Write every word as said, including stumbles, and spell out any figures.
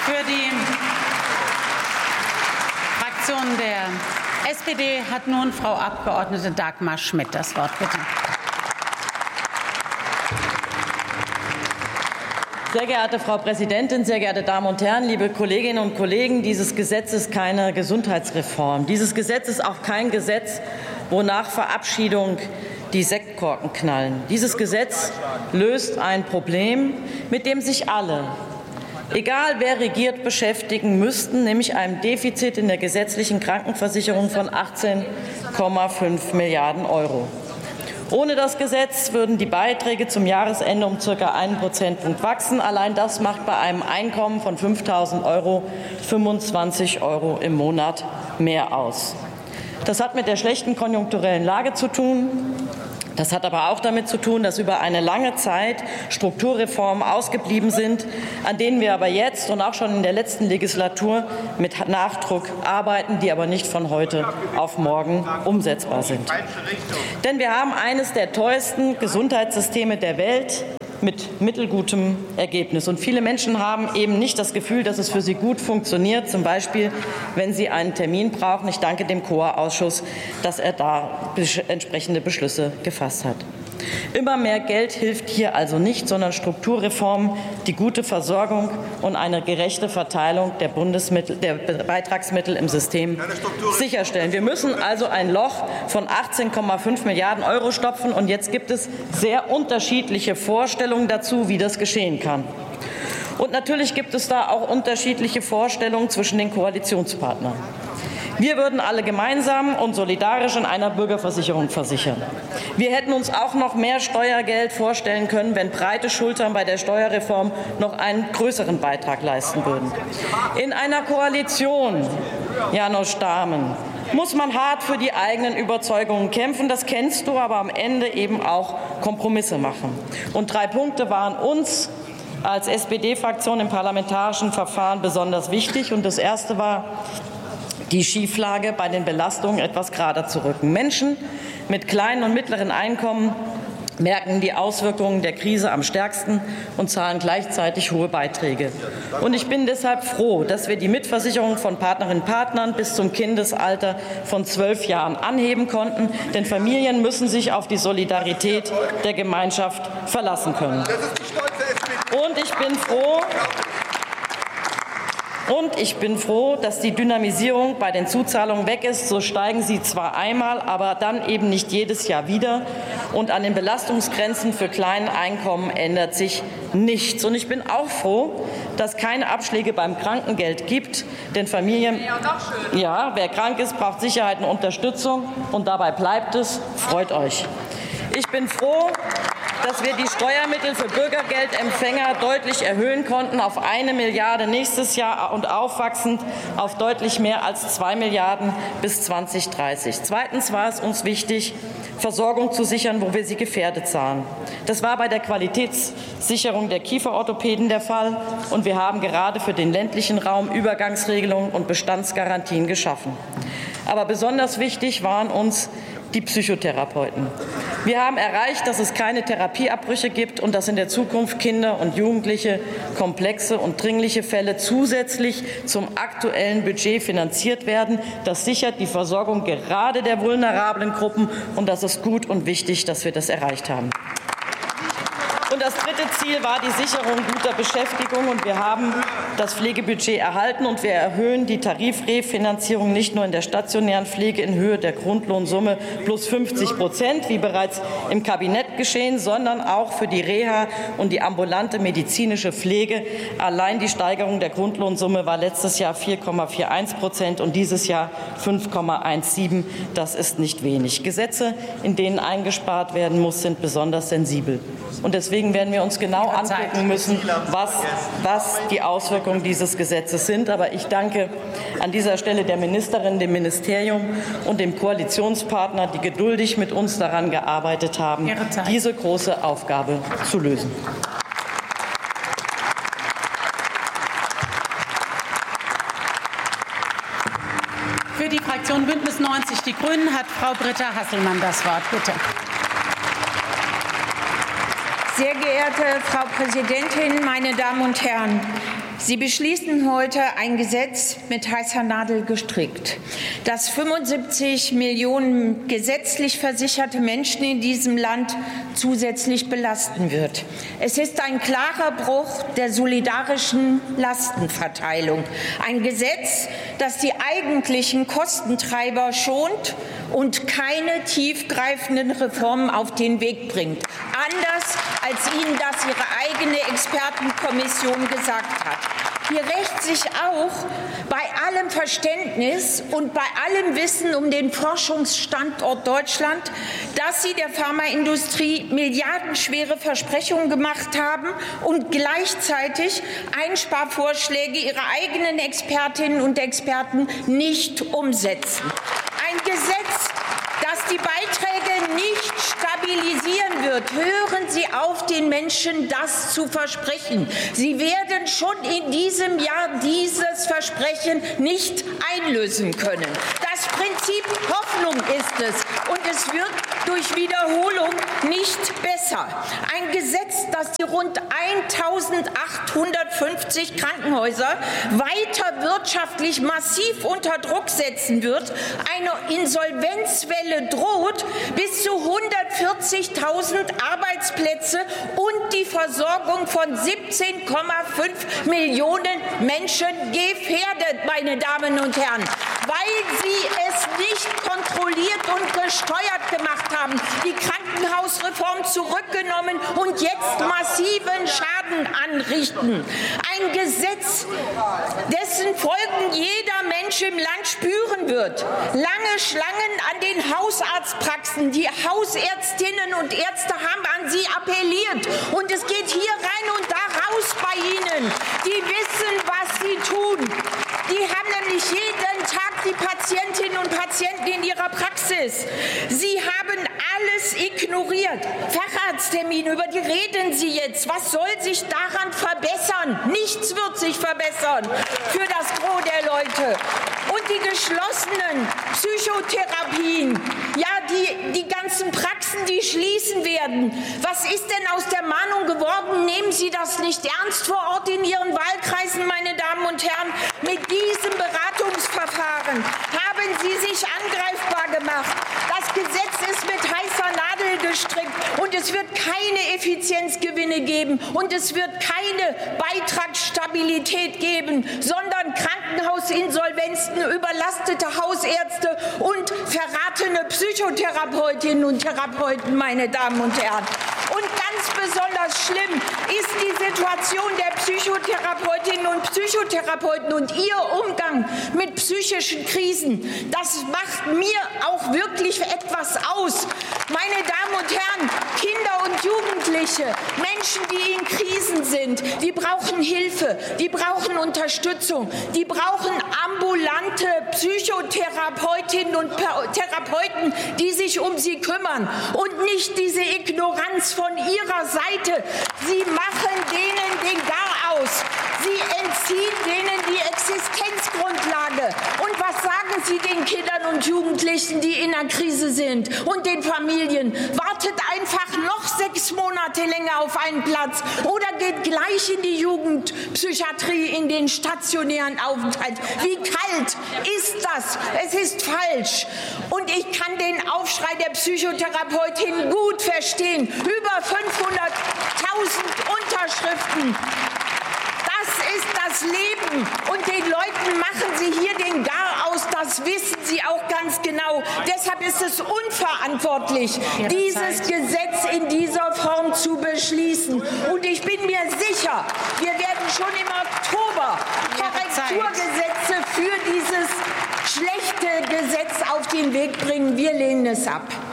Für die Fraktion der S P D hat nun Frau Abgeordnete Dagmar Schmidt das Wort. Bitte. Sehr geehrte Frau Präsidentin, sehr geehrte Damen und Herren, liebe Kolleginnen und Kollegen! Dieses Gesetz ist keine Gesundheitsreform. Dieses Gesetz ist auch kein Gesetz, wo nach Verabschiedung die Sektkorken knallen. Dieses Gesetz löst ein Problem, mit dem sich alle, egal wer regiert, beschäftigen müssten, nämlich einem Defizit in der gesetzlichen Krankenversicherung von achtzehn Komma fünf Milliarden Euro. Ohne das Gesetz würden die Beiträge zum Jahresende um circa einen Prozentpunkt wachsen. Allein das macht bei einem Einkommen von fünftausend Euro fünfundzwanzig Euro im Monat mehr aus. Das hat mit der schlechten konjunkturellen Lage zu tun. Das hat aber auch damit zu tun, dass über eine lange Zeit Strukturreformen ausgeblieben sind, an denen wir aber jetzt und auch schon in der letzten Legislatur mit Nachdruck arbeiten, die aber nicht von heute auf morgen umsetzbar sind. Denn wir haben eines der teuersten Gesundheitssysteme der Welt mit mittelgutem Ergebnis. Und viele Menschen haben eben nicht das Gefühl, dass es für sie gut funktioniert, zum Beispiel, wenn sie einen Termin brauchen. Ich danke dem C O A-Ausschuss, dass er da entsprechende Beschlüsse gefasst hat. Immer mehr Geld hilft hier also nicht, sondern Strukturreformen, die gute Versorgung und eine gerechte Verteilung der Bundesmittel, der Beitragsmittel im System sicherstellen. Wir müssen also ein Loch von achtzehn Komma fünf Milliarden Euro stopfen. Und jetzt gibt es sehr unterschiedliche Vorstellungen dazu, wie das geschehen kann. Und natürlich gibt es da auch unterschiedliche Vorstellungen zwischen den Koalitionspartnern. Wir würden alle gemeinsam und solidarisch in einer Bürgerversicherung versichern. Wir hätten uns auch noch mehr Steuergeld vorstellen können, wenn breite Schultern bei der Steuerreform noch einen größeren Beitrag leisten würden. In einer Koalition, János Dahmen, muss man hart für die eigenen Überzeugungen kämpfen. Das kennst du, aber am Ende eben auch Kompromisse machen. Und drei Punkte waren uns als S P D-Fraktion im parlamentarischen Verfahren besonders wichtig. Und das erste war, die Schieflage bei den Belastungen etwas gerader zu rücken. Menschen mit kleinen und mittleren Einkommen merken die Auswirkungen der Krise am stärksten und zahlen gleichzeitig hohe Beiträge. Und ich bin deshalb froh, dass wir die Mitversicherung von Partnerinnen und Partnern bis zum Kindesalter von zwölf Jahren anheben konnten. Denn Familien müssen sich auf die Solidarität der Gemeinschaft verlassen können. Und ich bin froh, Und ich bin froh, dass die Dynamisierung bei den Zuzahlungen weg ist. So steigen sie zwar einmal, aber dann eben nicht jedes Jahr wieder. Und an den Belastungsgrenzen für kleine Einkommen ändert sich nichts. Und ich bin auch froh, dass es keine Abschläge beim Krankengeld gibt. Denn Familien, ja, wer krank ist, braucht Sicherheit und Unterstützung. Und dabei bleibt es. Freut euch. Ich bin froh, dass wir die Steuermittel für Bürgergeldempfänger deutlich erhöhen konnten auf eine Milliarde nächstes Jahr und aufwachsend auf deutlich mehr als zwei Milliarden bis zweitausenddreißig. Zweitens war es uns wichtig, Versorgung zu sichern, wo wir sie gefährdet sahen. Das war bei der Qualitätssicherung der Kieferorthopäden der Fall. Und wir haben gerade für den ländlichen Raum Übergangsregelungen und Bestandsgarantien geschaffen. Aber besonders wichtig waren uns die Psychotherapeuten. Wir haben erreicht, dass es keine Therapieabbrüche gibt und dass in der Zukunft Kinder und Jugendliche komplexe und dringliche Fälle zusätzlich zum aktuellen Budget finanziert werden. Das sichert die Versorgung gerade der vulnerablen Gruppen, und das ist gut und wichtig, dass wir das erreicht haben. Und das dritte Ziel war die Sicherung guter Beschäftigung. Und wir haben das Pflegebudget erhalten, und wir erhöhen die Tarifrefinanzierung nicht nur in der stationären Pflege in Höhe der Grundlohnsumme plus fünfzig Prozent, wie bereits im Kabinett geschehen, sondern auch für die Reha und die ambulante medizinische Pflege. Allein die Steigerung der Grundlohnsumme war letztes Jahr vier Komma einundvierzig Prozent und dieses Jahr fünf Komma siebzehn. Das ist nicht wenig. Gesetze, in denen eingespart werden muss, sind besonders sensibel. Und deswegen werden wir uns genau angucken müssen, was, was die Auswirkungen dieses Gesetzes sind. Aber ich danke an dieser Stelle der Ministerin, dem Ministerium und dem Koalitionspartner, die geduldig mit uns daran gearbeitet haben, diese große Aufgabe zu lösen. Für die Fraktion Bündnis neunzig Die Grünen hat Frau Britta Hasselmann das Wort. Bitte. Sehr geehrte Frau Präsidentin, meine Damen und Herren! Sie beschließen heute ein Gesetz mit heißer Nadel gestrickt, das fünfundsiebzig Millionen gesetzlich versicherte Menschen in diesem Land zusätzlich belasten wird. Es ist ein klarer Bruch der solidarischen Lastenverteilung. Ein Gesetz, das die eigentlichen Kostentreiber schont und keine tiefgreifenden Reformen auf den Weg bringt. Anders als Ihnen das Ihre eigene Expertenkommission gesagt hat. Hier rächt sich auch bei allem Verständnis und bei allem Wissen um den Forschungsstandort Deutschland, dass Sie der Pharmaindustrie milliardenschwere Versprechungen gemacht haben und gleichzeitig Einsparvorschläge Ihrer eigenen Expertinnen und Experten nicht umsetzen. Ein Gesetz, das die Beiträge nicht stabilisieren wird. Hören Sie auf, den Menschen das zu versprechen. Sie werden schon in diesem Jahr dieses Versprechen nicht einlösen können. Das Prinzip Hoffnung ist es, und es wird durch Wiederholung nicht besser. Ein Gesetz, das die rund eintausendachthundertfünfzig Krankenhäuser weiter wirtschaftlich massiv unter Druck setzen wird, eine Insolvenzwelle droht, bis zu hundertvierzigtausend Arbeitsplätze und die Versorgung von siebzehn Komma fünf Millionen Menschen gefährdet, meine Damen und Herren, weil Sie es nicht kontrolliert und gesteuert gemacht haben, die Krankenhausreform zurückgenommen und jetzt massiven Schaden anrichten. Ein Gesetz, dessen Folgen jeder Mensch im Land spüren wird. Lange Schlangen an den Hausarztpraxen. Die Hausärztinnen und Ärzte haben an Sie appelliert. Und es geht hier rein und da raus bei Ihnen. Die wissen, was sie tun. Die haben nämlich jeden Tag die Patientinnen und Patienten in ihrer Praxis. Sie haben alles ignoriert. Facharzttermine, über die reden Sie jetzt. Was soll sich daran verbessern? Nichts wird sich verbessern für das Gros der Leute. Und die geschlossenen Psychotherapien, ja, die, die ganzen Praxen, die schließen werden. Was ist denn aus der Mahnung geworden? Nehmen Sie das nicht ernst vor Ort in Ihren Wahlkreisen, meine Damen und Herren? Mit diesem Beratungsverfahren haben Sie sich angreifbar gemacht. Das Gesetz ist mit heißer Nadel gestrickt und es wird keine Effizienzgewinne geben und es wird keine Beitragsstabilität geben, sondern Krankenhausinsolvenzen, überlastete Hausärzte und verratene Psychotherapeutinnen und Therapeuten, meine Damen und Herren. Und ganz besonders schlimm ist die Situation der Psychotherapeutinnen und Psychotherapeuten und ihr Umgang mit psychischen Krisen. Das macht mir auch wirklich etwas aus. Meine Damen und Herren, Kinder und Jugendliche, Menschen, die in Krisen sind, die brauchen Hilfe, die brauchen Unterstützung, die brauchen ambulante Psychotherapeutinnen und Therapeuten, die sich um sie kümmern und nicht diese Ignoranz von ihrer Seite. Sie machen denen den Gar aus. Sie entziehen denen die Existenzgrundlage. Und was sagen Sie den Kindern und Jugendlichen, die in einer Krise sind, und den Familien? Wartet einfach noch sechs Monate länger auf einen Platz oder geht gleich in die Jugendpsychiatrie, in den stationären Aufenthalt. Wie kalt ist das? Es ist falsch. Und ich kann den Aufschrei der Psychotherapeutin gut verstehen. Über fünfhunderttausend Unterschriften. Das ist das Leben. Und den Leuten machen Sie hier den Gar aus. Das wissen Sie auch ganz genau. Deshalb ist es unverantwortlich, dieses Gesetz in dieser Form zu beschließen. Und ich bin mir sicher, wir werden schon im Oktober Korrekturgesetze für dieses schlechte Gesetz auf den Weg bringen. Wir lehnen es ab.